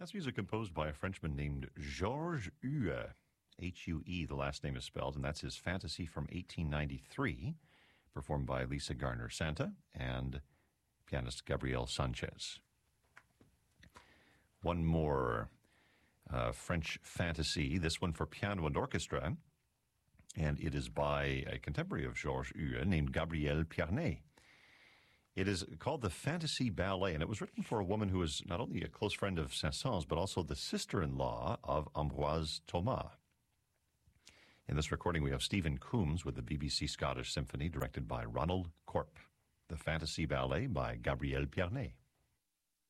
That's music composed by a Frenchman named Georges Hue, H-U-E, the last name is spelled, and that's his Fantasy from 1893, performed by Lisa Garner-Santa and pianist Gabriel Sanchez. One more French fantasy, this one for piano and orchestra, and it is by a contemporary of Georges Hue named Gabrielle Piarnet. It is called the Fantasy Ballet, and it was written for a woman who is not only a close friend of Saint-Saëns, but also the sister-in-law of Ambroise Thomas. In this recording, we have Stephen Coombs with the BBC Scottish Symphony, directed by Ronald Corp. The Fantasy Ballet by Gabrielle Piarnet.